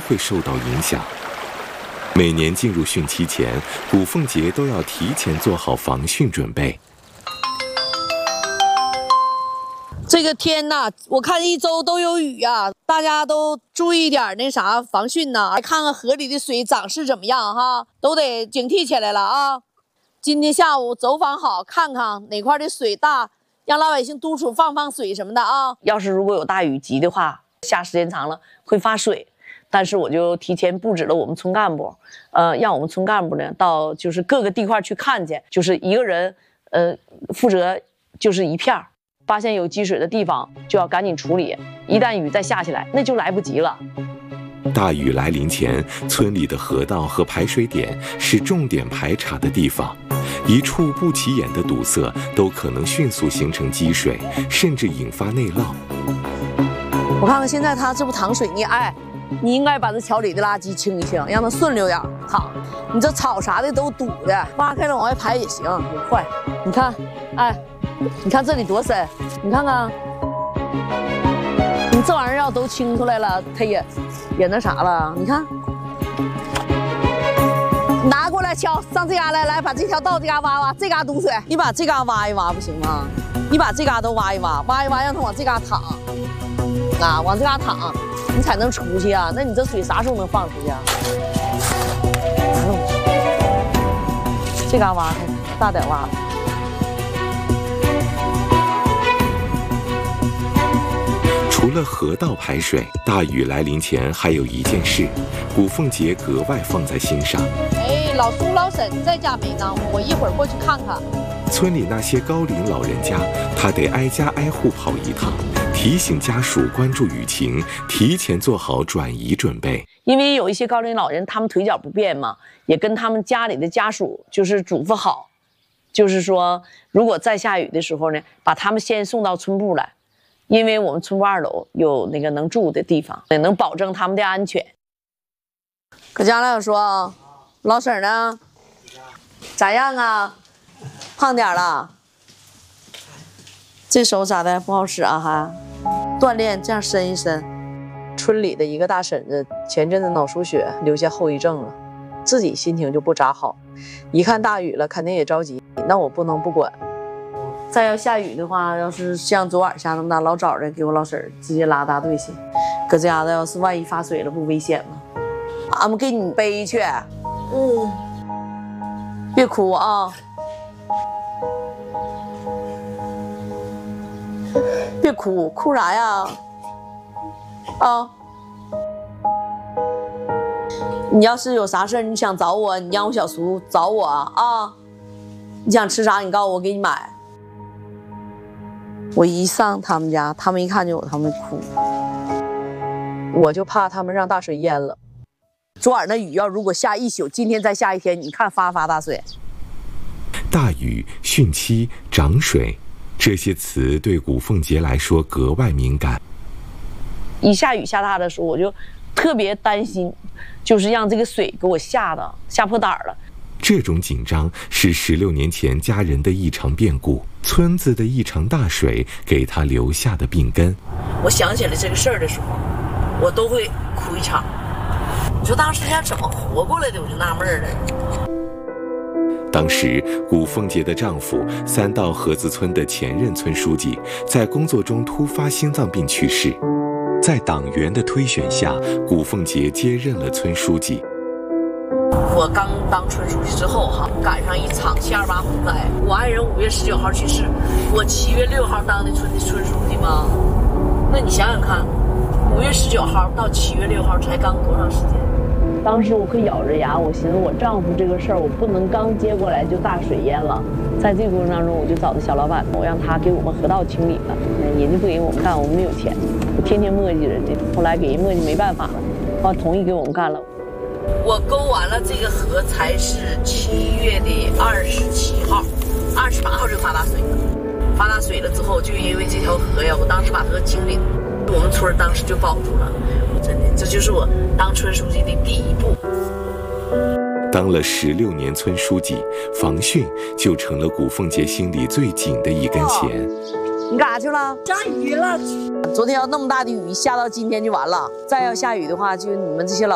会受到影响。每年进入汛期前，古凤节都要提前做好防汛准备。 这个天呐，我看一周都有雨啊，大家都注意点那啥防汛呐，看看河里的水涨势怎么样哈，都得警惕起来了啊。今天下午走访好，看看哪块的水大，让老百姓督促放水什么的啊。 要是如果有大雨急的话，下时间长了会发水，但是我就提前布置了我们村干部，让我们村干部呢到就是各个地块去看见，就是一个人负责就是一片，发现有积水的地方就要赶紧处理，一旦雨再下起来，那就来不及了。 大雨来临前，村里的河道和排水点是重点排查的地方，一处不起眼的堵塞都可能迅速形成积水，甚至引发内涝。 我看看现在它这不淌水呢，哎，你应该把这桥里的垃圾清一清，让它顺溜点淌。你这草啥的都堵的，挖开了往外排也行，也快。你看，哎，你看这里多深，你看看。你这玩意儿要都清出来了，它也那啥了。你看，拿过来锹，上这嘎来，把这条道这嘎挖挖，这嘎堵水，你把这嘎挖一挖不行吗？你把这嘎都挖一挖，让它往这嘎淌，啊，往这嘎淌，你才能出去啊。那你这水啥时候能放出去啊？这嘎挖开，大点挖。 除了河道排水，大雨来临前还有一件事，古凤节格外放在心上。 哎，老叔老婶在家没呢？我一会儿过去看看。 村里那些高龄老人家，他得挨家挨户跑一趟，提醒家属关注雨情，提前做好转移准备。 因为有一些高龄老人，他们腿脚不便嘛，也跟他们家里的家属就是嘱咐好，就是说，如果再下雨的时候呢，把他们先送到村部来。因为我们村部2楼有那个能住的地方，也能保证他们的安全。 搁家了说，老婶呢？咋样啊？胖点了？这手咋的？不好使啊还？锻炼这样伸一伸。 村里的一个大婶子前阵子脑出血，留下后遗症了，自己心情就不咋好。一看大雨了，肯定也着急，那我不能不管。 再要下雨的话，要是像昨晚下那么大，老早的给我老婶直接拉大队去。搁这家的要是万一发水了，不危险吗？俺们给你背去。别哭啊！别哭，哭啥呀？啊！你要是有啥事儿，你想找我，你让我小叔找我啊！你想吃啥，你告诉我，给你买。我一上他们家，他们一看见我，他们哭。 我就怕他们让大水淹了。 昨晚那雨要如果下一宿，今天再下一天，你看发大水。 大雨、汛期、涨水，这些词对古凤节来说格外敏感。 一下雨下大的时候，我就特别担心，就是让这个水给我吓破胆了。 这种紧张是16年前家人的一场变故，村子的一场大水给他留下的病根。 我想起来这个事儿的时候，我都会哭一场。你说当时家怎么活过来的，我就纳闷了。 当时古凤节的丈夫3道河子村的前任村书记在工作中突发心脏病去世，在党员的推选下，古凤节接任了村书记。 我刚当村书记之后赶上一场728洪灾，我爱人5月19号去世，我7月6号当的村书记吗？那你想想看，5月19号到7月6号才刚多长时间？ 当时我可咬着牙，我寻思我丈夫这个事儿，我不能刚接过来就大水淹了。在这个过程当中，我就找的小老板，我让他给我们河道清理了，人家不给我们干，我们没有钱，我天天磨叽人家，后来给人磨叽没办法了，同意给我们干了。 我沟完了这个河才是7月的27号，28号就发大水了。发大水了之后，就因为这条河呀，我当时把河清理了，我们村当时就保住了。真的，这就是我当村书记的第一步。 当了16年村书记，防汛就成了古凤节心里最紧的一根弦。 你干啥去了？ 下雨了。 昨天要那么大的雨，下到今天就完了。再要下雨的话，就你们这些老